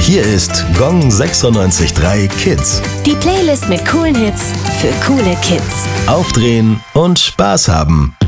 Hier ist Gong 96.3 Kids. Die Playlist mit coolen Hits für coole Kids. Aufdrehen und Spaß haben.